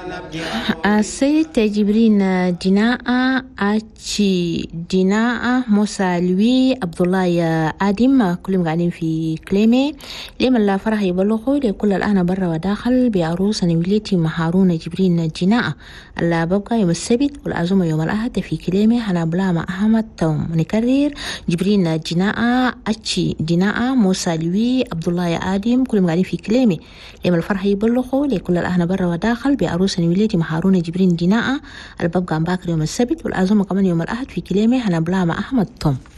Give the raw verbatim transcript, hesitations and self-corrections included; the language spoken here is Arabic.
السيد جبرين جناء أتشي جناء موسى لوي عبد الله يا آدم كلهم قاعدين في كليمي لمن لا فرح يبلغوا لكل الآن برا وداخل بعروس نمليتي مهارون جبرين جناء اللي ببقى يوم السبت والعزومة يوم الأحد في كليمي هنبلا مع أحمد توم. نكرر جبرين جناء أتشي جناء موسى لوي عبد الله يا آدم كلهم قاعدين في كليمي لمن الفرح يبلغوا لكل الآن برا وداخل بعروس نمليتي مهارون جبرين جناء اللي ببقى باكر يوم السبت والعزومة كمان يوم الأحد في كليمي هنبلا مع أحمد توم.